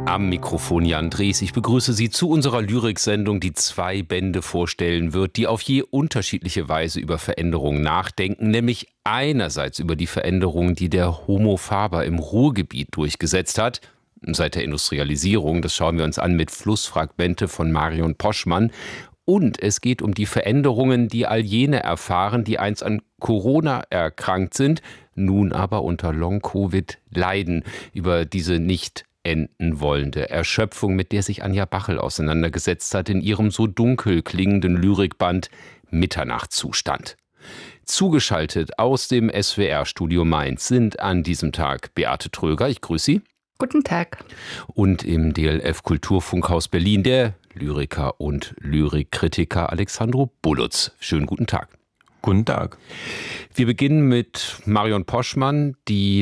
Am Mikrofon Jan Drees. Ich begrüße Sie zu unserer Lyriksendung, die 2 Bände vorstellen wird, die auf je unterschiedliche Weise über Veränderungen nachdenken, nämlich einerseits über die Veränderungen, die der Homo faber im Ruhrgebiet durchgesetzt hat, seit der Industrialisierung. Das schauen wir uns an mit Flussfragmente von Marion Poschmann. Und es geht um die Veränderungen, die all jene erfahren, die einst an Corona erkrankt sind, nun aber unter Long-Covid leiden, über diese nicht enden wollende Erschöpfung, mit der sich Anja Bachel auseinandergesetzt hat in ihrem so dunkel klingenden Lyrikband Mitternachtszustand. Zugeschaltet aus dem SWR-Studio Mainz sind an diesem Tag Beate Tröger, ich grüße Sie. Guten Tag. Und im DLF-Kulturfunkhaus Berlin der Lyriker und Lyrikkritiker Alexandro Bulutz. Schönen guten Tag. Guten Tag. Wir beginnen mit Marion Poschmann, die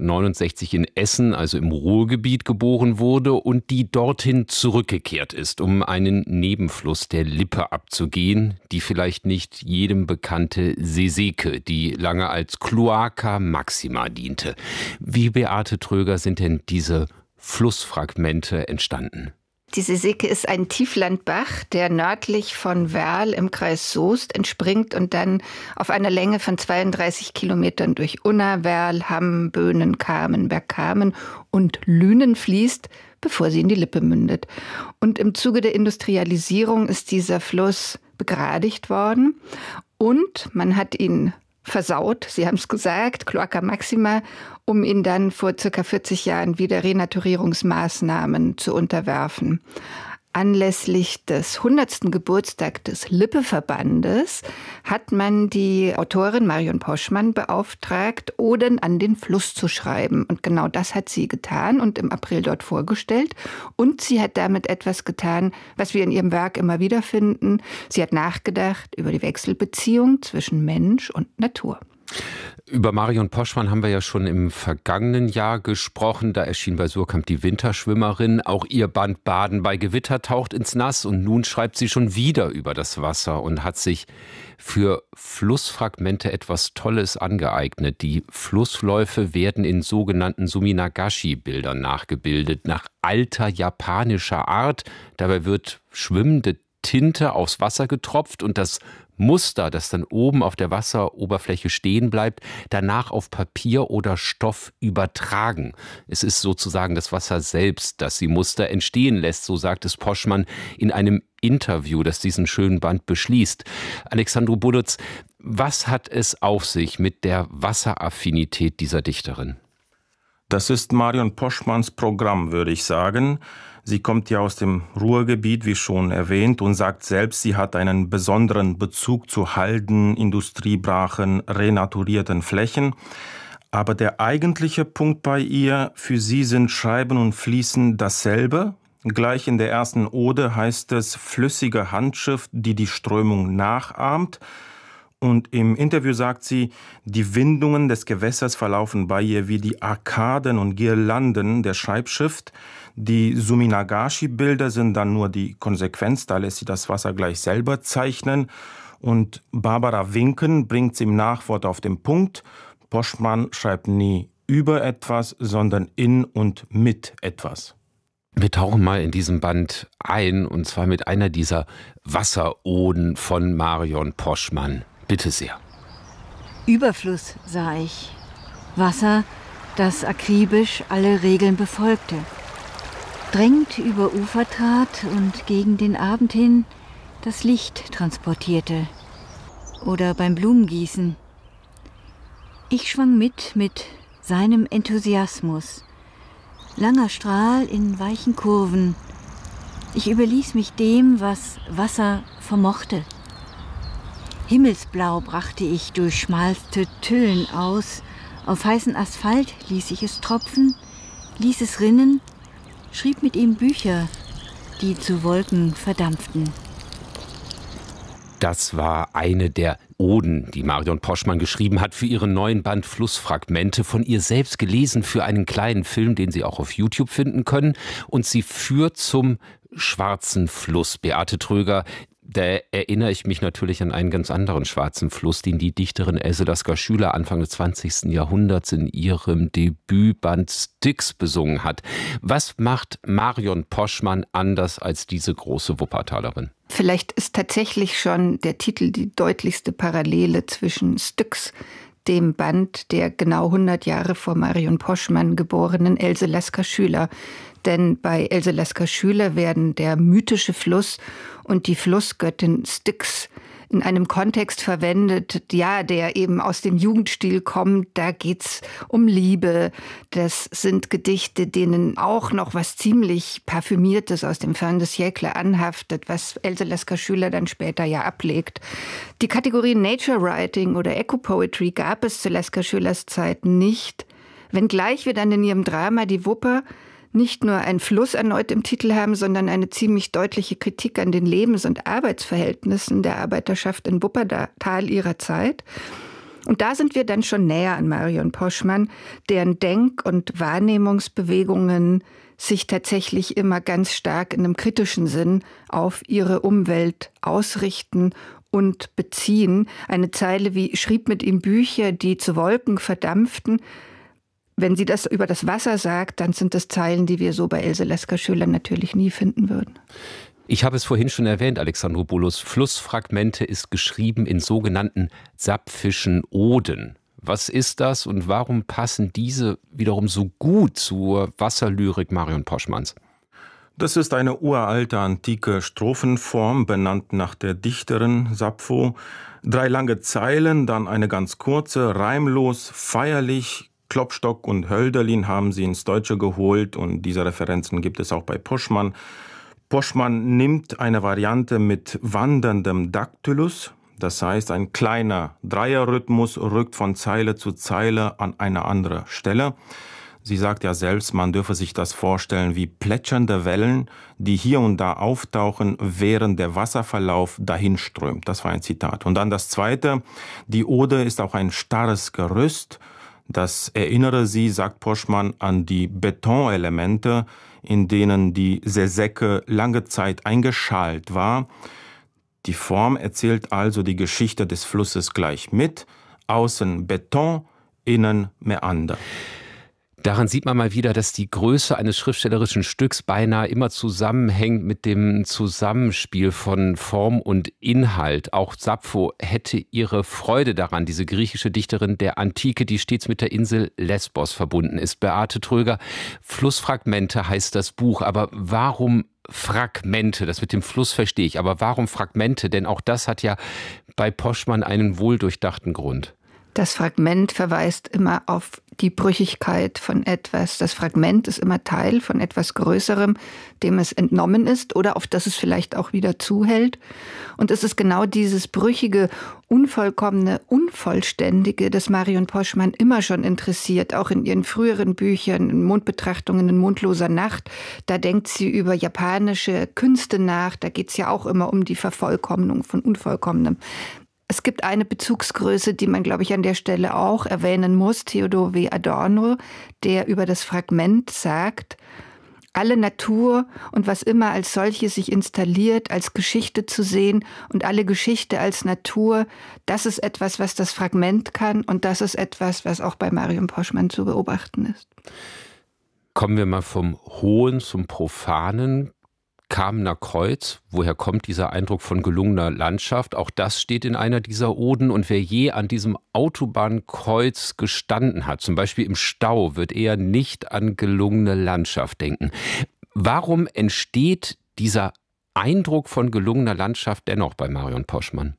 1969 in Essen, also im Ruhrgebiet, geboren wurde und die dorthin zurückgekehrt ist, um einen Nebenfluss der Lippe abzugehen, die vielleicht nicht jedem bekannte Seseke, die lange als Cloaca Maxima diente. Wie, Beate Tröger, sind denn diese Flussfragmente entstanden? Die Seseke ist ein Tieflandbach, der nördlich von Werl im Kreis Soest entspringt und dann auf einer Länge von 32 Kilometern durch Unna, Werl, Hamm, Böhnen, Kamen, Bergkamen und Lünen fließt, bevor sie in die Lippe mündet. Und im Zuge der Industrialisierung ist dieser Fluss begradigt worden und man hat ihn versaut, Sie haben es gesagt, Cloaca Maxima, um ihn dann vor circa 40 Jahren wieder Renaturierungsmaßnahmen zu unterwerfen. Anlässlich des 100. Geburtstag des Lippe-Verbandes hat man die Autorin Marion Poschmann beauftragt, Oden an den Fluss zu schreiben. Und genau das hat sie getan und im April dort vorgestellt. Und sie hat damit etwas getan, was wir in ihrem Werk immer wieder finden. Sie hat nachgedacht über die Wechselbeziehung zwischen Mensch und Natur. Über Marion Poschmann haben wir ja schon im vergangenen Jahr gesprochen. Da erschien bei Surkamp die Winterschwimmerin. Auch ihr Band Baden bei Gewitter taucht ins Nass. Und nun schreibt sie schon wieder über das Wasser und hat sich für Flussfragmente etwas Tolles angeeignet. Die Flussläufe werden in sogenannten Suminagashi-Bildern nachgebildet, nach alter japanischer Art. Dabei wird schwimmende Tinte aufs Wasser getropft und das Muster, das dann oben auf der Wasseroberfläche stehen bleibt, danach auf Papier oder Stoff übertragen. Es ist sozusagen das Wasser selbst, das die Muster entstehen lässt, so sagt es Poschmann in einem Interview, das diesen schönen Band beschließt. Alexandro Bulutz, was hat es auf sich mit der Wasseraffinität dieser Dichterin? Das ist Marion Poschmanns Programm, würde ich sagen. Sie kommt ja aus dem Ruhrgebiet, wie schon erwähnt, und sagt selbst, sie hat einen besonderen Bezug zu Halden, Industriebrachen, renaturierten Flächen. Aber der eigentliche Punkt bei ihr, für sie sind Schreiben und Fließen dasselbe. Gleich in der ersten Ode heißt es flüssige Handschrift, die die Strömung nachahmt. Und im Interview sagt sie, die Windungen des Gewässers verlaufen bei ihr wie die Arkaden und Girlanden der Schreibschrift. Die Suminagashi-Bilder sind dann nur die Konsequenz, da lässt sie das Wasser gleich selber zeichnen. Und Barbara Winken bringt sie im Nachwort auf den Punkt. Poschmann schreibt nie über etwas, sondern in und mit etwas. Wir tauchen mal in diesem Band ein, und zwar mit einer dieser Wasseroden von Marion Poschmann. Bitte sehr. Überfluss sah ich. Wasser, das akribisch alle Regeln befolgte. Drängend über Ufer trat und gegen den Abend hin das Licht transportierte. Oder beim Blumengießen. Ich schwang mit seinem Enthusiasmus. Langer Strahl in weichen Kurven. Ich überließ mich dem, was Wasser vermochte. Himmelsblau brachte ich durch schmalste Tüllen aus. Auf heißen Asphalt ließ ich es tropfen, ließ es rinnen, schrieb mit ihm Bücher, die zu Wolken verdampften. Das war eine der Oden, die Marion Poschmann geschrieben hat für ihren neuen Band Flussfragmente, von ihr selbst gelesen für einen kleinen Film, den Sie auch auf YouTube finden können. Und sie führt zum Schwarzen Fluss. Beate Tröger, Da erinnere ich mich natürlich an einen ganz anderen schwarzen Fluss, den die Dichterin Else Lasker-Schüler Anfang des 20. Jahrhunderts in ihrem Debütband Styx besungen hat. Was macht Marion Poschmann anders als diese große Wuppertalerin? Vielleicht ist tatsächlich schon der Titel die deutlichste Parallele zwischen Styx, dem Band der genau 100 Jahre vor Marion Poschmann geborenen Else Lasker-Schüler. Denn bei Else Lasker-Schüler werden der mythische Fluss und die Flussgöttin Styx in einem Kontext verwendet, ja, der eben aus dem Jugendstil kommt. Da geht's um Liebe. Das sind Gedichte, denen auch noch was ziemlich Parfümiertes aus dem Fin de siècle anhaftet, was Else Lasker-Schüler dann später ja ablegt. Die Kategorie Nature Writing oder Eco Poetry gab es zu Lasker-Schülers Zeit nicht, wenngleich wir dann in ihrem Drama Die Wupper nicht nur einen Fluss erneut im Titel haben, sondern eine ziemlich deutliche Kritik an den Lebens- und Arbeitsverhältnissen der Arbeiterschaft in Wuppertal ihrer Zeit. Und da sind wir dann schon näher an Marion Poschmann, deren Denk- und Wahrnehmungsbewegungen sich tatsächlich immer ganz stark in einem kritischen Sinn auf ihre Umwelt ausrichten und beziehen. Eine Zeile wie „schrieb mit ihm Bücher, die zu Wolken verdampften“. Wenn sie das über das Wasser sagt, dann sind das Zeilen, die wir so bei Else Lasker-Schüler natürlich nie finden würden. Ich habe es vorhin schon erwähnt, Alexandropoulos. Flussfragmente ist geschrieben in sogenannten sapfischen Oden. Was ist das und warum passen diese wiederum so gut zur Wasserlyrik Marion Poschmanns? Das ist eine uralte antike Strophenform, benannt nach der Dichterin Sappho. 3 lange Zeilen, dann eine ganz kurze, reimlos, feierlich. Klopstock und Hölderlin haben sie ins Deutsche geholt und diese Referenzen gibt es auch bei Poschmann. Poschmann nimmt eine Variante mit wanderndem Daktylus, das heißt ein kleiner Dreierrhythmus rückt von Zeile zu Zeile an eine andere Stelle. Sie sagt ja selbst, man dürfe sich das vorstellen wie plätschernde Wellen, die hier und da auftauchen, während der Wasserverlauf dahinströmt. Das war ein Zitat. Und dann das Zweite, die Ode ist auch ein starres Gerüst. Das erinnere sie, sagt Poschmann, an die Betonelemente, in denen die Seseke lange Zeit eingeschalt war. Die Form erzählt also die Geschichte des Flusses gleich mit. Außen Beton, innen Mäander. Daran sieht man mal wieder, dass die Größe eines schriftstellerischen Stücks beinahe immer zusammenhängt mit dem Zusammenspiel von Form und Inhalt. Auch Sappho hätte ihre Freude daran, diese griechische Dichterin der Antike, die stets mit der Insel Lesbos verbunden ist. Beate Tröger, Flussfragmente heißt das Buch, aber warum Fragmente? Das mit dem Fluss verstehe ich, aber warum Fragmente? Denn auch das hat ja bei Poschmann einen wohldurchdachten Grund. Das Fragment verweist immer auf die Brüchigkeit von etwas. Das Fragment ist immer Teil von etwas Größerem, dem es entnommen ist oder auf das es vielleicht auch wieder zuhält. Und es ist genau dieses brüchige, unvollkommene, unvollständige, das Marion Poschmann immer schon interessiert, auch in ihren früheren Büchern, in Mondbetrachtungen in mondloser Nacht. Da denkt sie über japanische Künste nach. Da geht es ja auch immer um die Vervollkommnung von Unvollkommenem. Es gibt eine Bezugsgröße, die man, glaube ich, an der Stelle auch erwähnen muss, Theodor W. Adorno, der über das Fragment sagt, alle Natur und was immer als solche sich installiert, als Geschichte zu sehen und alle Geschichte als Natur, das ist etwas, was das Fragment kann und das ist etwas, was auch bei Marion Poschmann zu beobachten ist. Kommen wir mal vom Hohen zum Profanen. Kamener Kreuz, woher kommt dieser Eindruck von gelungener Landschaft? Auch das steht in einer dieser Oden. Und wer je an diesem Autobahnkreuz gestanden hat, zum Beispiel im Stau, wird eher nicht an gelungene Landschaft denken. Warum entsteht dieser Eindruck von gelungener Landschaft dennoch bei Marion Poschmann?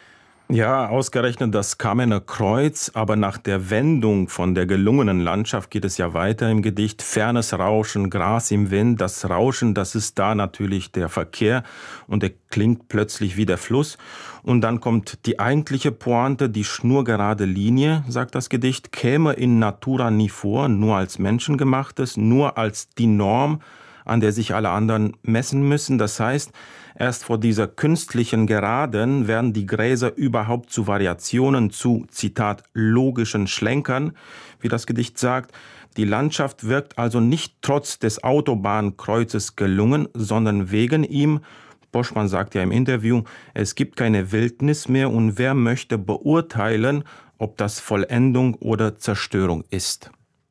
Ja, ausgerechnet das Kamener Kreuz, aber nach der Wendung von der gelungenen Landschaft geht es ja weiter im Gedicht. Fernes Rauschen, Gras im Wind, das Rauschen, das ist da natürlich der Verkehr und er klingt plötzlich wie der Fluss. Und dann kommt die eigentliche Pointe, die schnurgerade Linie, sagt das Gedicht, käme in Natura nie vor, nur als menschengemachtes, nur als die Norm, an der sich alle anderen messen müssen. Das heißt, erst vor dieser künstlichen Geraden werden die Gräser überhaupt zu Variationen, zu, Zitat, logischen Schlenkern, wie das Gedicht sagt. Die Landschaft wirkt also nicht trotz des Autobahnkreuzes gelungen, sondern wegen ihm Poschmann sagt ja im Interview, es gibt keine Wildnis mehr und wer möchte beurteilen, ob das Vollendung oder Zerstörung ist.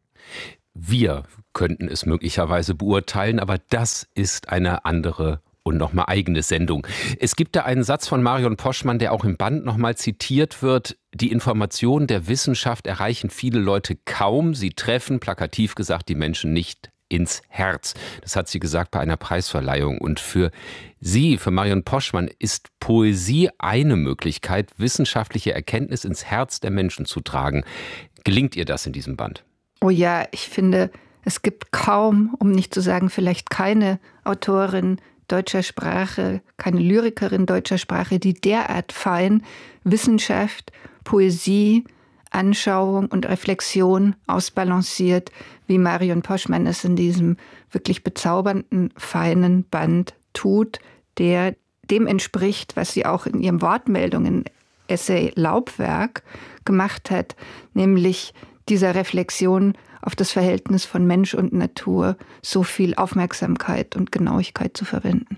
Wir könnten es möglicherweise beurteilen, aber das ist eine andere und nochmal eigene Sendung. Es gibt da einen Satz von Marion Poschmann, der auch im Band nochmal zitiert wird. Die Informationen der Wissenschaft erreichen viele Leute kaum. Sie treffen, plakativ gesagt, die Menschen nicht ins Herz. Das hat sie gesagt bei einer Preisverleihung. Und für sie, für Marion Poschmann, ist Poesie eine Möglichkeit, wissenschaftliche Erkenntnis ins Herz der Menschen zu tragen. Gelingt ihr das in diesem Band? Oh ja, ich finde, es gibt kaum, um nicht zu sagen vielleicht keine Autorin deutscher Sprache, keine Lyrikerin deutscher Sprache, die derart fein Wissenschaft, Poesie, Anschauung und Reflexion ausbalanciert, wie Marion Poschmann es in diesem wirklich bezaubernden, feinen Band tut, der dem entspricht, was sie auch in ihrem Wortmeldungen-Essay Laubwerk gemacht hat, nämlich dieser Reflexion auf das Verhältnis von Mensch und Natur so viel Aufmerksamkeit und Genauigkeit zu verwenden.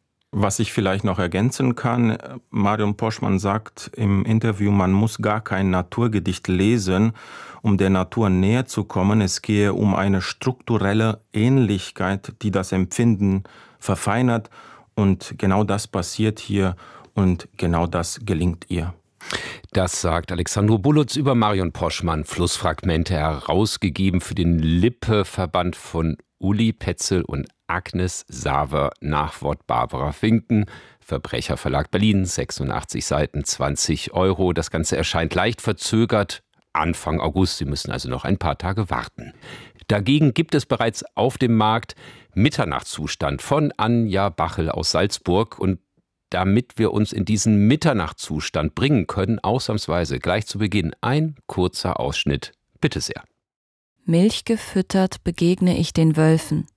Was ich vielleicht noch ergänzen kann, Marion Poschmann sagt im Interview, man muss gar kein Naturgedicht lesen, um der Natur näher zu kommen. Es gehe um eine strukturelle Ähnlichkeit, die das Empfinden verfeinert. Und genau das passiert hier und genau das gelingt ihr. Das sagt Alexandro Bulutz über Marion Poschmann. Flussfragmente herausgegeben für den Lippe-Verband von Uli Petzel und Agnes Saver, Nachwort Barbara Finken. Verbrecherverlag Berlin, 86 Seiten, 20 €. Das Ganze erscheint leicht verzögert Anfang August. Sie müssen also noch ein paar Tage warten. Dagegen gibt es bereits auf dem Markt Mitternachtszustand von Anja Bachel aus Salzburg. Und damit wir uns in diesen Mitternachtszustand bringen können, ausnahmsweise gleich zu Beginn ein kurzer Ausschnitt. Bitte sehr. Milchgefüttert begegne ich den Wölfen.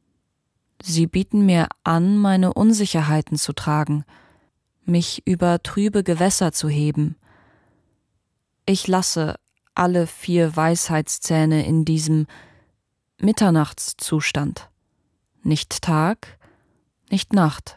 Sie bieten mir an, meine Unsicherheiten zu tragen, mich über trübe Gewässer zu heben. Ich lasse alle 4 Weisheitszähne in diesem Mitternachtszustand. Nicht Tag, nicht Nacht.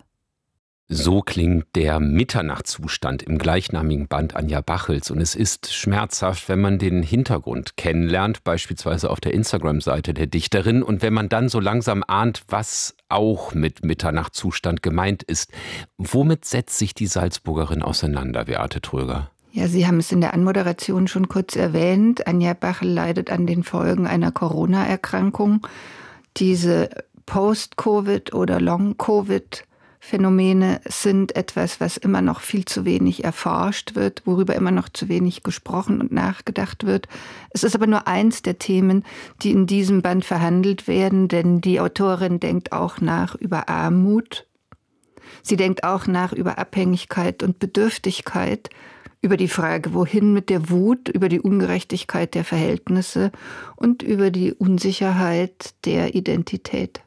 So klingt der Mitternachtszustand im gleichnamigen Band Anja Bachels. Und es ist schmerzhaft, wenn man den Hintergrund kennenlernt, beispielsweise auf der Instagram-Seite der Dichterin. Und wenn man dann so langsam ahnt, was auch mit Mitternachtszustand gemeint ist. Womit setzt sich die Salzburgerin auseinander, Beate Tröger? Ja, Sie haben es in der Anmoderation schon kurz erwähnt. Anja Bachel leidet an den Folgen einer Corona-Erkrankung. Diese Post-Covid- oder Long-Covid- Phänomene sind etwas, was immer noch viel zu wenig erforscht wird, worüber immer noch zu wenig gesprochen und nachgedacht wird. Es ist aber nur eins der Themen, die in diesem Band verhandelt werden, denn die Autorin denkt auch nach über Armut. Sie denkt auch nach über Abhängigkeit und Bedürftigkeit, über die Frage, wohin mit der Wut, über die Ungerechtigkeit der Verhältnisse und über die Unsicherheit der Identität.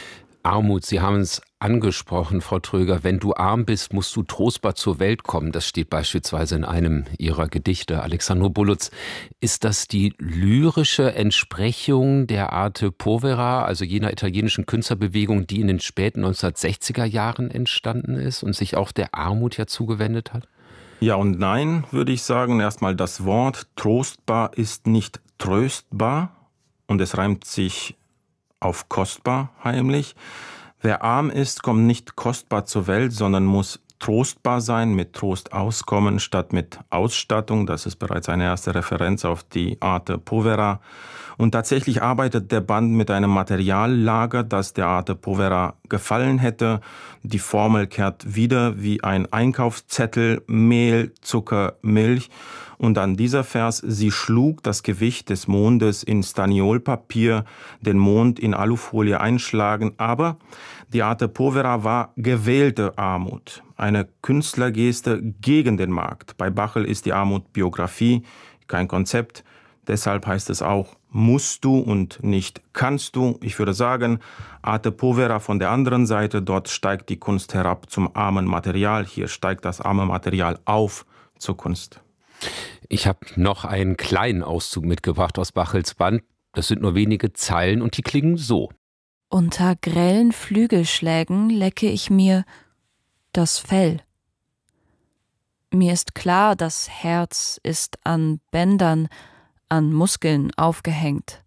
Armut, Sie haben es angesprochen, Frau Tröger. Wenn du arm bist, musst du trostbar zur Welt kommen. Das steht beispielsweise in einem Ihrer Gedichte. Alexandro Bulutz, ist das die lyrische Entsprechung der Arte Povera, also jener italienischen Künstlerbewegung, die in den späten 1960er Jahren entstanden ist und sich auch der Armut ja zugewendet hat? Ja und nein, würde ich sagen. Erstmal das Wort trostbar ist nicht tröstbar und es reimt sich auf kostbar heimlich. Wer arm ist, kommt nicht kostbar zur Welt, sondern muss trostbar sein, mit Trost auskommen, statt mit Ausstattung. Das ist bereits eine erste Referenz auf die Arte Povera. Und tatsächlich arbeitet der Band mit einem Materiallager, das der Arte Povera gefallen hätte. Die Formel kehrt wieder wie ein Einkaufszettel: Mehl, Zucker, Milch. Und dann dieser Vers: Sie schlug das Gewicht des Mondes in Staniolpapier, den Mond in Alufolie einschlagen. Aber die Arte Povera war gewählte Armut, eine Künstlergeste gegen den Markt. Bei Bachel ist die Armut Biografie, kein Konzept. Deshalb heißt es auch musst du und nicht kannst du. Ich würde sagen, Arte Povera von der anderen Seite, dort steigt die Kunst herab zum armen Material. Hier steigt das arme Material auf zur Kunst. Ich habe noch einen kleinen Auszug mitgebracht aus Bachels Band. Das sind nur wenige Zeilen und die klingen so. Unter grellen Flügelschlägen lecke ich mir das Fell. Mir ist klar, das Herz ist an Bändern, an Muskeln aufgehängt.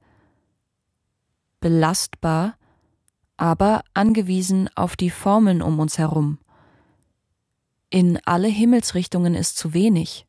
Belastbar, aber angewiesen auf die Formeln um uns herum. In alle Himmelsrichtungen ist zu wenig.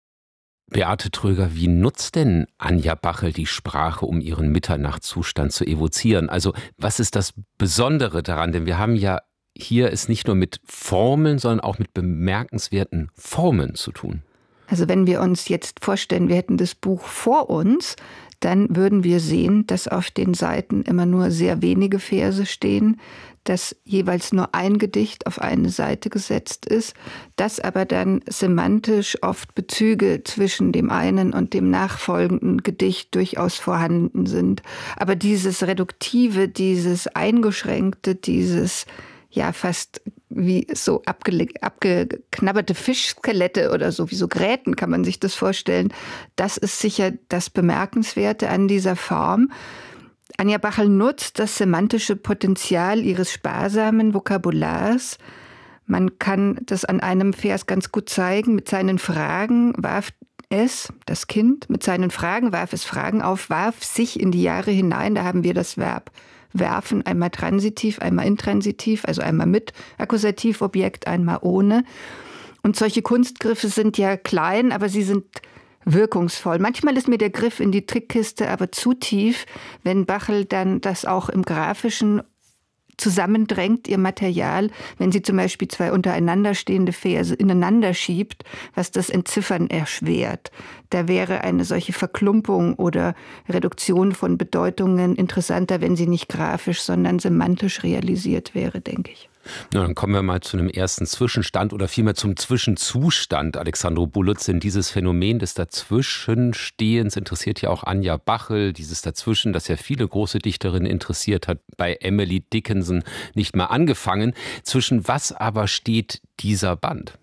Beate Tröger, wie nutzt denn Anja Bachel die Sprache, um ihren Mitternachtszustand zu evozieren? Also was ist das Besondere daran? Denn wir haben ja hier es nicht nur mit Formeln, sondern auch mit bemerkenswerten Formen zu tun. Also wenn wir uns jetzt vorstellen, wir hätten das Buch vor uns, dann würden wir sehen, dass auf den Seiten immer nur sehr wenige Verse stehen, dass jeweils nur ein Gedicht auf eine Seite gesetzt ist, dass aber dann semantisch oft Bezüge zwischen dem einen und dem nachfolgenden Gedicht durchaus vorhanden sind. Aber dieses Reduktive, dieses Eingeschränkte, dieses ja fast wie so abgeknabberte Fischskelette oder so, wie so Gräten kann man sich das vorstellen. Das ist sicher das Bemerkenswerte an dieser Form. Anja Bachel nutzt das semantische Potenzial ihres sparsamen Vokabulars. Man kann das an einem Vers ganz gut zeigen. Mit seinen Fragen warf es, das Kind, mit seinen Fragen warf es Fragen auf, warf sich in die Jahre hinein. Da haben wir das Verb werfen, einmal transitiv, einmal intransitiv, also einmal mit Akkusativobjekt, einmal ohne. Und solche Kunstgriffe sind ja klein, aber sie sind wirkungsvoll. Manchmal ist mir der Griff in die Trickkiste aber zu tief, wenn Bachel dann das auch im Grafischen zusammendrängt, ihr Material, wenn sie zum Beispiel zwei untereinander stehende Verse ineinander schiebt, was das Entziffern erschwert. Da wäre eine solche Verklumpung oder Reduktion von Bedeutungen interessanter, wenn sie nicht grafisch, sondern semantisch realisiert wäre, denke ich. Na, dann kommen wir mal zu einem ersten Zwischenstand oder vielmehr zum Zwischenzustand, Alexandro Bulutz. Denn dieses Phänomen des Dazwischenstehens interessiert ja auch Anja Bachel. Dieses Dazwischen, das ja viele große Dichterinnen interessiert hat, bei Emily Dickinson nicht mal angefangen. Zwischen was aber steht dieser Band?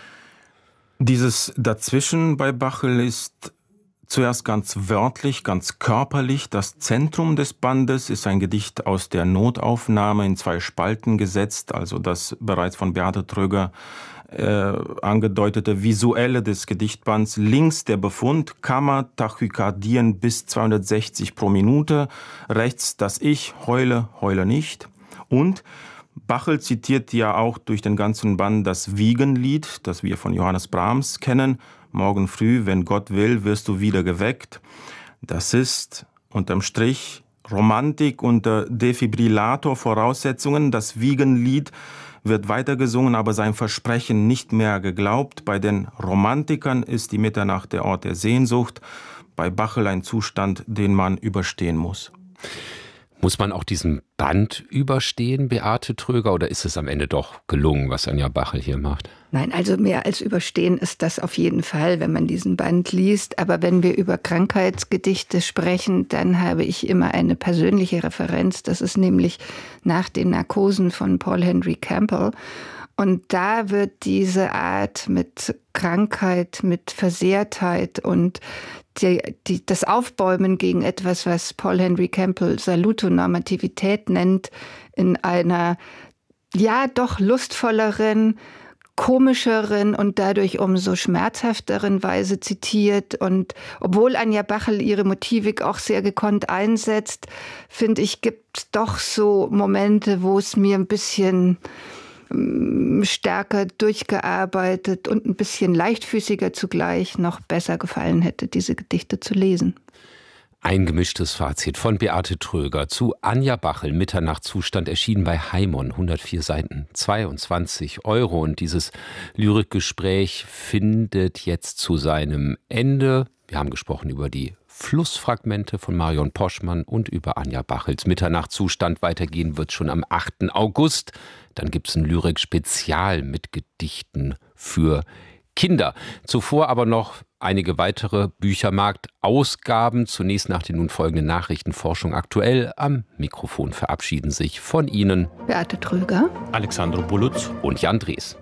Dieses Dazwischen bei Bachel ist zuerst ganz wörtlich, ganz körperlich. Das Zentrum des Bandes ist ein Gedicht aus der Notaufnahme in 2 Spalten gesetzt, also das bereits von Beate Tröger angedeutete Visuelle des Gedichtbands. Links der Befund, Kammer, Tachykardien bis 260 pro Minute. Rechts das Ich, heule, heule nicht. Und Bachel zitiert ja auch durch den ganzen Band das Wiegenlied, das wir von Johannes Brahms kennen. Morgen früh, wenn Gott will, wirst du wieder geweckt. Das ist unterm Strich Romantik unter Defibrillator-Voraussetzungen. Das Wiegenlied wird weitergesungen, aber sein Versprechen nicht mehr geglaubt. Bei den Romantikern ist die Mitternacht der Ort der Sehnsucht. Bei Bachel ein Zustand, den man überstehen muss. Muss man auch diesen Band überstehen, Beate Tröger, oder ist es am Ende doch gelungen, was Anja Bachel hier macht? Nein, also mehr als überstehen ist das auf jeden Fall, wenn man diesen Band liest. Aber wenn wir über Krankheitsgedichte sprechen, dann habe ich immer eine persönliche Referenz. Das ist nämlich nach den Narkosen von Paul Henry Campbell. Und da wird diese Art mit Krankheit, mit Versehrtheit und das Aufbäumen gegen etwas, was Paul Henry Campbell Salutonormativität nennt, in einer ja doch lustvolleren, komischeren und dadurch umso schmerzhafteren Weise zitiert. Und obwohl Anja Bachel ihre Motivik auch sehr gekonnt einsetzt, finde ich, gibt es doch so Momente, wo es mir ein bisschen stärker durchgearbeitet und ein bisschen leichtfüßiger zugleich noch besser gefallen hätte, diese Gedichte zu lesen. Ein gemischtes Fazit von Beate Tröger zu Anja Bachel, Mitternachtszustand, erschienen bei Haimon, 104 Seiten, 22 €. Und dieses Lyrikgespräch findet jetzt zu seinem Ende. Wir haben gesprochen über die Flussfragmente von Marion Poschmann und über Anja Bachels Mitternachtszustand. Weitergehen wird schon am 8. August. Dann gibt es ein Lyrik-Spezial mit Gedichten für Kinder. Zuvor aber noch einige weitere Büchermarkt-Ausgaben. Zunächst nach den nun folgenden Nachrichten Forschung aktuell. Am Mikrofon verabschieden sich von Ihnen Beate Tröger, Alexandro Bulutz und Jan Drees.